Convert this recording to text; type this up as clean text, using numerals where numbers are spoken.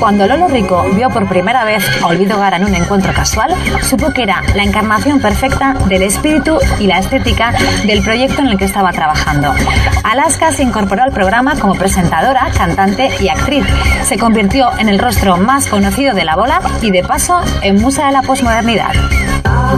Cuando Lolo Rico vio por primera vez a Olvido Gara en un encuentro casual, supo que era la encarnación perfecta del espíritu y la estética del proyecto en el que estaba trabajando. Alaska se incorporó al programa como presentadora, cantante y actriz. Se convirtió en el rostro más conocido de La Bola y, de paso, en musa de la posmodernidad.